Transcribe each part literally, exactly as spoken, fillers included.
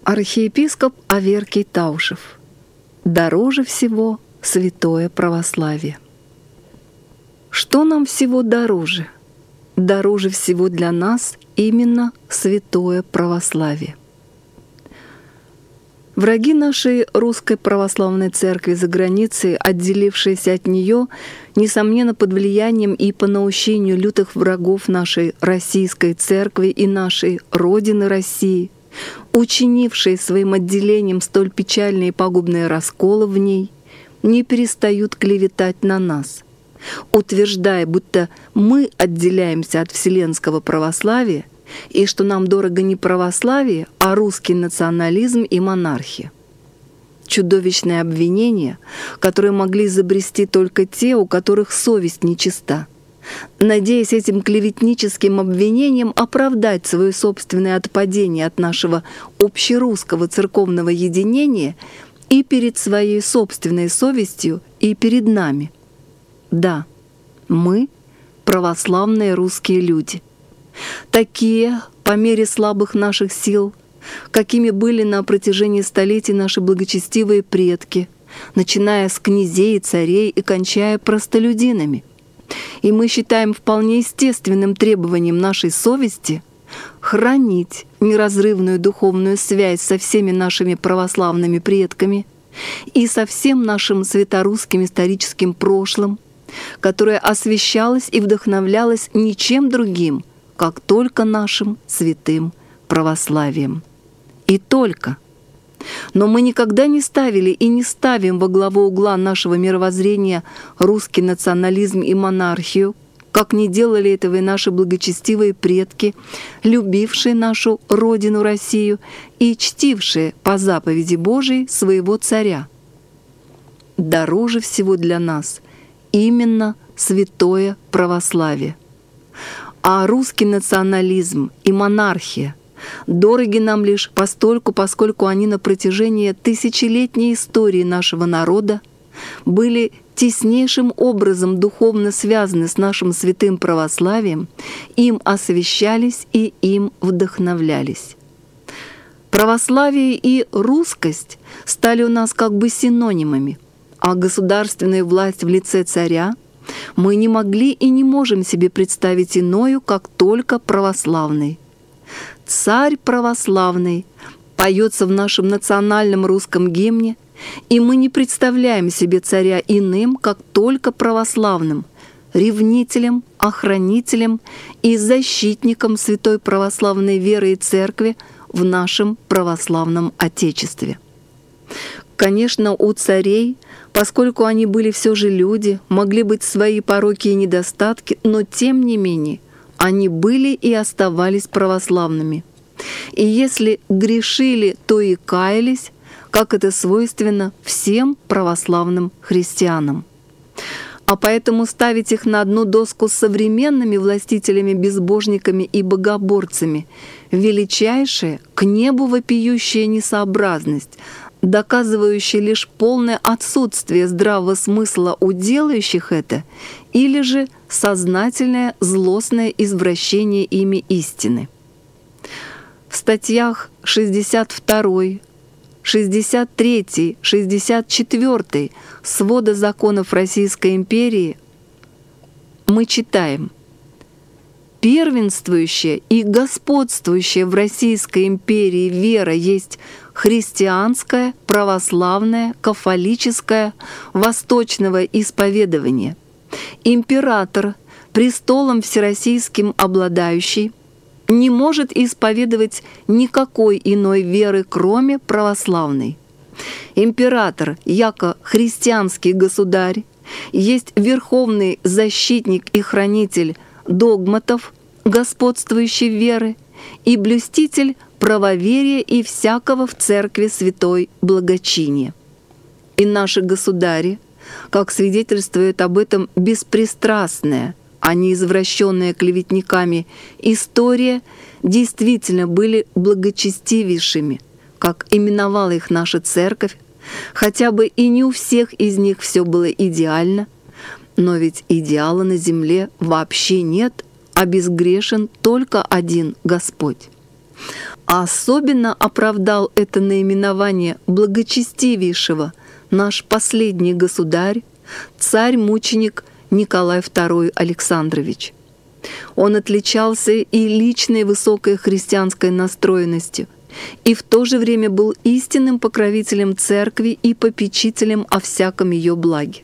Архиепископ Аверкий Таушев. Дороже всего святое православие. Что нам всего дороже? Дороже всего для нас именно святое православие. Враги нашей русской православной церкви за границей, отделившиеся от нее, несомненно, под влиянием и по наущению лютых врагов нашей российской церкви и нашей Родины России, учинившие своим отделением столь печальные и пагубные расколы в ней, не перестают клеветать на нас, утверждая, будто мы отделяемся от вселенского православия и что нам дорого не православие, а русский национализм и монархия. Чудовищное обвинение, которое могли изобрести только те, у которых совесть нечиста, надеясь этим клеветническим обвинением оправдать свое собственное отпадение от нашего общерусского церковного единения и перед своей собственной совестью, и перед нами. Да, мы — православные русские люди. Такие, по мере слабых наших сил, какими были на протяжении столетий наши благочестивые предки, начиная с князей и царей и кончая простолюдинами. И мы считаем вполне естественным требованием нашей совести хранить неразрывную духовную связь со всеми нашими православными предками и со всем нашим святорусским историческим прошлым, которое освящалось и вдохновлялось ничем другим, как только нашим святым православием. И только. Но мы никогда не ставили и не ставим во главу угла нашего мировоззрения русский национализм и монархию, как не делали этого и наши благочестивые предки, любившие нашу Родину Россию и чтившие по заповеди Божией своего царя. Дороже всего для нас именно святое православие. А русский национализм и монархия дороги нам лишь постольку, поскольку они на протяжении тысячелетней истории нашего народа были теснейшим образом духовно связаны с нашим святым православием, им освящались и им вдохновлялись. Православие и русскость стали у нас как бы синонимами, а государственная власть в лице царя мы не могли и не можем себе представить иною, как только православной. «Царь православный» поется в нашем национальном русском гимне, и мы не представляем себе царя иным, как только православным, ревнителем, охранителем и защитником святой православной веры и церкви в нашем православном Отечестве. Конечно, у царей, поскольку они были все же люди, могли быть свои пороки и недостатки, но тем не менее они были и оставались православными. И если грешили, то и каялись, как это свойственно всем православным христианам. А поэтому ставить их на одну доску с современными властителями-безбожниками и богоборцами — величайшая, к небу вопиющая несообразность, доказывающая лишь полное отсутствие здравого смысла у делающих это, или же сознательное злостное извращение ими истины. В статьях шестьдесят второй, шестьдесят третий, шестьдесят четвёртый свода законов Российской империи мы читаем: «Первенствующая и господствующая в Российской империи вера есть христианская, православная, кафолическая, восточного исповедования. Император, престолом всероссийским обладающий, не может исповедовать никакой иной веры, кроме православной. Император, яко христианский государь, есть верховный защитник и хранитель догматов господствующей веры и блюститель правоверия и всякого в церкви святой благочиния. И наши государи, как свидетельствует об этом беспристрастная, а не извращенная клеветниками история, действительно были благочестивейшими, как именовала их наша церковь, хотя бы и не у всех из них все было идеально, но ведь идеала на земле вообще нет, а безгрешен только один Господь. А особенно оправдал это наименование благочестивейшего наш последний государь, царь-мученик Николай второй Александрович. Он отличался и личной высокой христианской настроенностью, и в то же время был истинным покровителем церкви и попечителем о всяком ее благе.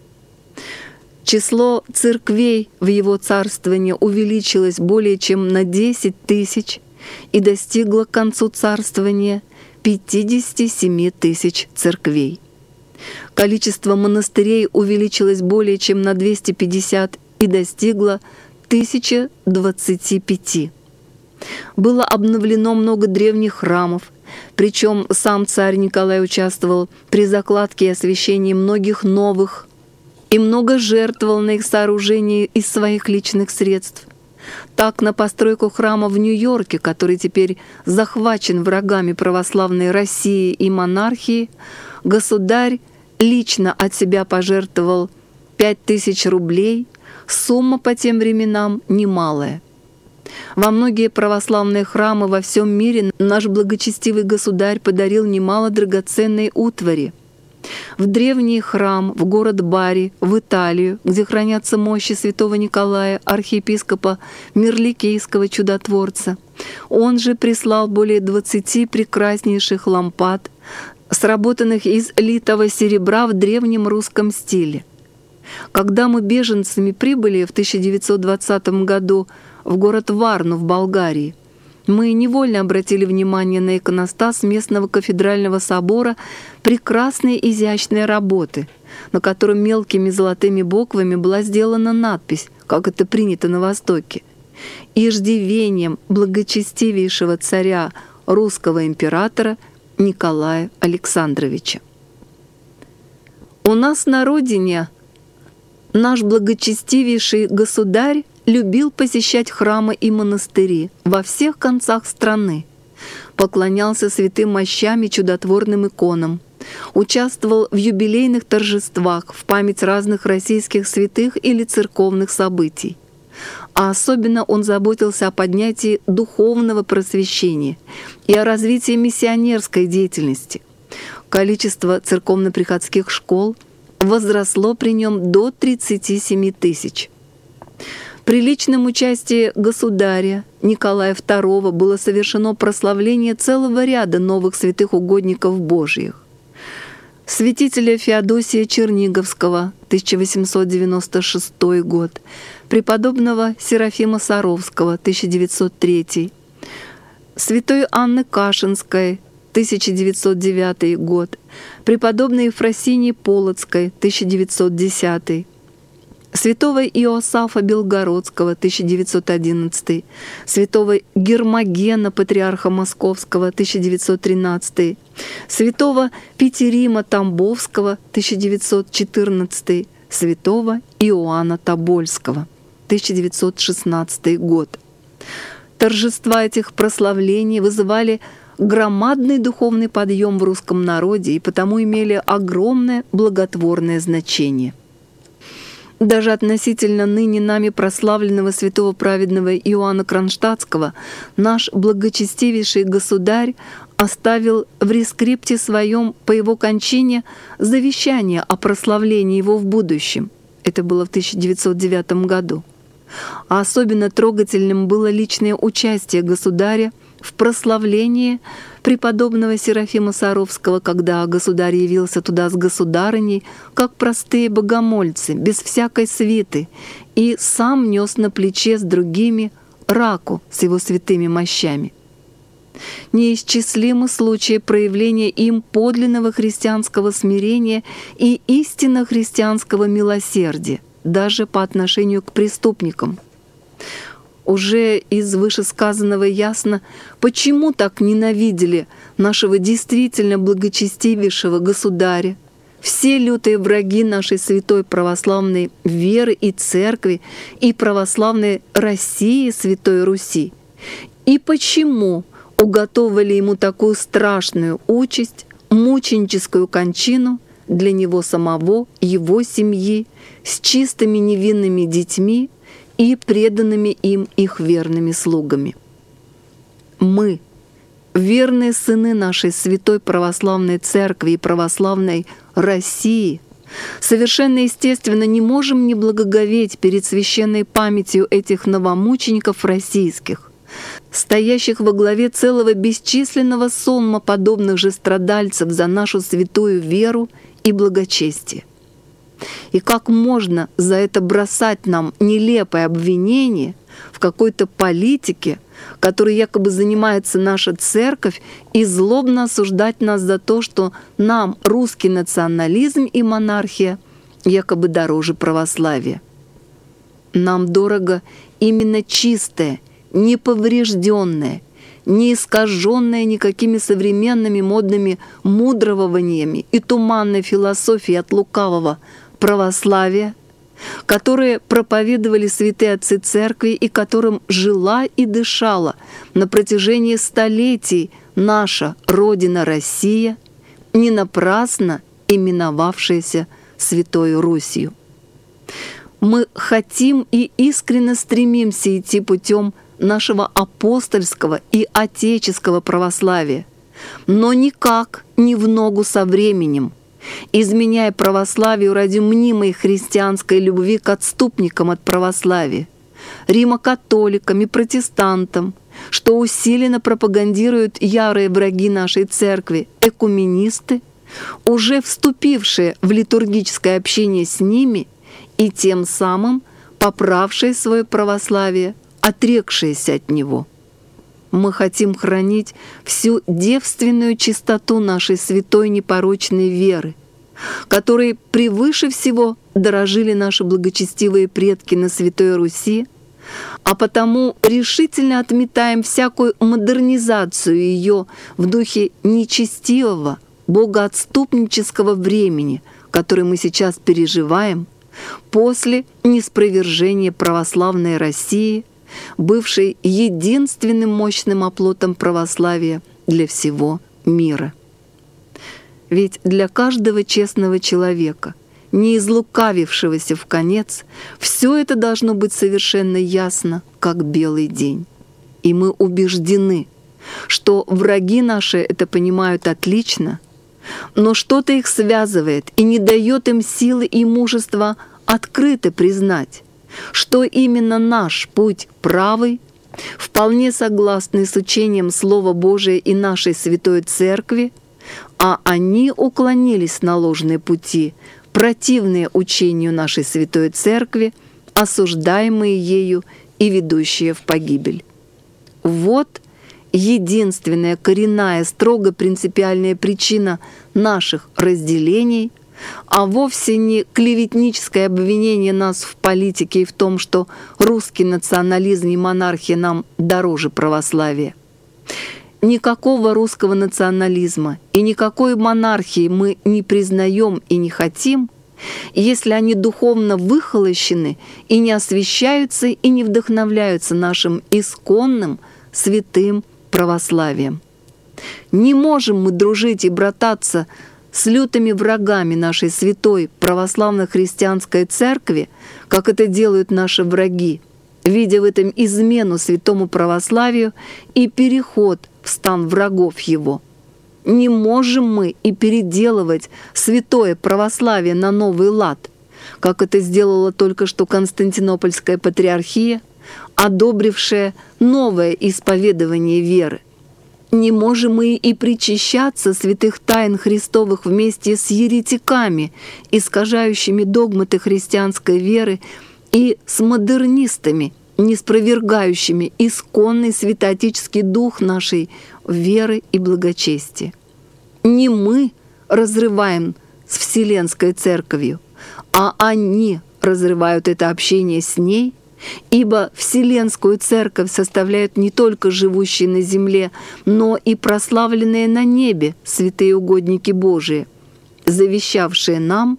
Число церквей в его царствовании увеличилось более чем на десять тысяч и достигло к концу царствования пятидесяти семи тысяч церквей. Количество монастырей увеличилось более чем на двести пятьдесят и достигло тысячи двадцати пяти. Было обновлено много древних храмов, причем сам царь Николай участвовал при закладке и освящении многих новых и много жертвовал на их сооружение из своих личных средств. Так, на постройку храма в Нью-Йорке, который теперь захвачен врагами православной России и монархии, государь лично от себя пожертвовал пять тысяч рублей, сумма по тем временам немалая. Во многие православные храмы во всем мире наш благочестивый государь подарил немало драгоценной утвари. В древний храм, в город Бари, в Италию, где хранятся мощи святого Николая, архиепископа Мирликийского чудотворца, он же прислал более двадцати прекраснейших лампад, сработанных из литого серебра в древнем русском стиле. Когда мы беженцами прибыли в тысяча девятьсот двадцатом году в город Варну в Болгарии, мы невольно обратили внимание на иконостас местного кафедрального собора прекрасной изящной работы, на котором мелкими золотыми буквами была сделана надпись, как это принято на Востоке: «Иждивением благочестивейшего царя русского императора Николая Александровича». У нас на родине наш благочестивейший государь любил посещать храмы и монастыри во всех концах страны, поклонялся святым мощам и чудотворным иконам, участвовал в юбилейных торжествах в память разных российских святых или церковных событий. А особенно он заботился о поднятии духовного просвещения и о развитии миссионерской деятельности. Количество церковно-приходских школ возросло при нем до тридцати семи тысяч. При личном участии государя Николая второго было совершено прославление целого ряда новых святых угодников Божьих. Святителя Феодосия Черниговского, тысяча восемьсот девяносто шестой год, преподобного Серафима Саровского, тысяча девятьсот третий, святой Анны Кашинской, тысяча девятьсот девятый год, преподобной Ефросинии Полоцкой, тысяча девятьсот десятый, святого Иосафа Белгородского, тысяча девятьсот одиннадцатый, святого Гермогена, патриарха Московского, тысяча девятьсот тринадцатый, святого Петерима Тамбовского, тысяча девятьсот четырнадцатый, святого Иоанна Тобольского, тысяча девятьсот шестнадцатый год. Торжества этих прославлений вызывали громадный духовный подъем в русском народе и потому имели огромное благотворное значение. Даже относительно ныне нами прославленного святого праведного Иоанна Кронштадтского наш благочестивейший государь оставил в рескрипте своем по его кончине завещание о прославлении его в будущем. Это было в тысяча девятьсот девятом году. А особенно трогательным было личное участие государя в прославлении преподобного Серафима Саровского, когда государь явился туда с государыней, как простые богомольцы, без всякой свиты, и сам нес на плече с другими раку с его святыми мощами. Неисчислимы случаи проявления им подлинного христианского смирения и истинно христианского милосердия, даже по отношению к преступникам. Уже из вышесказанного ясно, почему так ненавидели нашего действительно благочестивейшего государя все лютые враги нашей святой православной веры и церкви и православной России, Святой Руси, и почему уготовили ему такую страшную участь, мученическую кончину для него самого, его семьи, с чистыми невинными детьми и преданными им их верными слугами. Мы, верные сыны нашей Святой Православной Церкви и Православной России, совершенно естественно не можем не благоговеть перед священной памятью этих новомучеников российских, стоящих во главе целого бесчисленного сонма подобных же страдальцев за нашу святую веру и благочестие. И как можно за это бросать нам нелепое обвинение в какой-то политике, которой якобы занимается наша церковь, и злобно осуждать нас за то, что нам русский национализм и монархия якобы дороже православия? Нам дорого именно чистое, неповрежденное, не искаженное никакими современными модными мудрованиями и туманной философией от лукавого православия, которые проповедовали святые отцы церкви и которым жила и дышала на протяжении столетий наша Родина Россия, не напрасно именовавшаяся Святой Русью. Мы хотим и искренне стремимся идти путем нашего апостольского и отеческого православия, но никак не в ногу со временем, изменяя православию ради мнимой христианской любви к отступникам от православия, римокатоликам и протестантам, что усиленно пропагандируют ярые враги нашей церкви, экуменисты, уже вступившие в литургическое общение с ними и тем самым поправшие свое православие, отрекшиеся от него. Мы хотим хранить всю девственную чистоту нашей святой непорочной веры, которой превыше всего дорожили наши благочестивые предки на Святой Руси, а потому решительно отметаем всякую модернизацию ее в духе нечестивого, богоотступнического времени, который мы сейчас переживаем, после ниспровержения православной России, бывшей единственным мощным оплотом православия для всего мира. Ведь для каждого честного человека, не излукавившегося вконец, все это должно быть совершенно ясно, как белый день. И мы убеждены, что враги наши это понимают отлично, но что-то их связывает и не дает им силы и мужества открыто признать, что именно наш путь правый, вполне согласный с учением Слова Божия и нашей Святой Церкви, а они уклонились на ложные пути, противные учению нашей Святой Церкви, осуждаемые ею и ведущие в погибель. Вот единственная коренная, строго принципиальная причина наших разделений, а вовсе не клеветническое обвинение нас в политике и в том, что русский национализм и монархия нам дороже православия. Никакого русского национализма и никакой монархии мы не признаем и не хотим, если они духовно выхолощены и не освящаются и не вдохновляются нашим исконным святым православием. Не можем мы дружить и брататься с лютыми врагами нашей святой православно-христианской церкви, как это делают наши враги, видя в этом измену святому православию и переход в стан врагов его. Не можем мы и переделывать святое православие на новый лад, как это сделала только что Константинопольская патриархия, одобрившая новое исповедование веры. Не можем мы и причащаться святых тайн Христовых вместе с еретиками, искажающими догматы христианской веры, и с модернистами, не спровергающими исконный святоотеческий дух нашей веры и благочестия. Не мы разрываем с Вселенской Церковью, а они разрывают это общение с ней, ибо Вселенскую Церковь составляют не только живущие на земле, но и прославленные на небе святые угодники Божии, завещавшие нам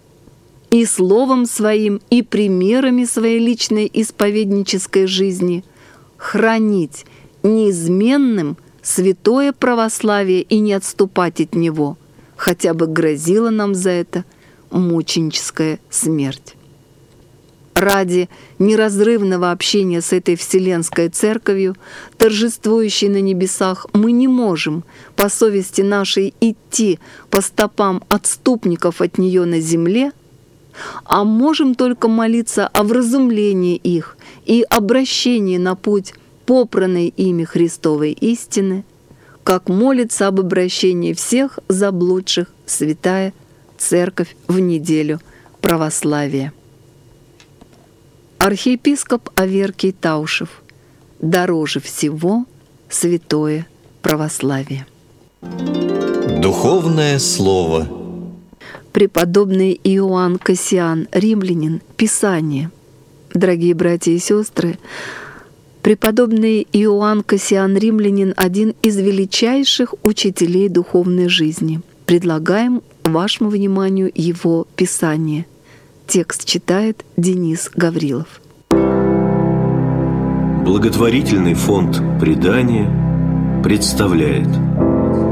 и словом своим, и примерами своей личной исповеднической жизни хранить неизменным святое православие и не отступать от него, хотя бы грозила нам за это мученическая смерть. ради неразрывного общения с этой Вселенской Церковью, торжествующей на небесах, мы не можем по совести нашей идти по стопам отступников от нее на земле, а можем только молиться о вразумлении их и обращении на путь попранной ими Христовой истины, как молится об обращении всех заблудших Святая Церковь в неделю православия. Архиепископ Аверкий Таушев: дороже всего святое православие. Духовное слово. Преподобный Иоанн Кассиан, римлянин, Писание. Дорогие братья и сестры, преподобный Иоанн Кассиан, римлянин, один из величайших учителей духовной жизни. Предлагаем вашему вниманию его Писание. Текст читает Денис Гаврилов. Благотворительный фонд «Предание» представляет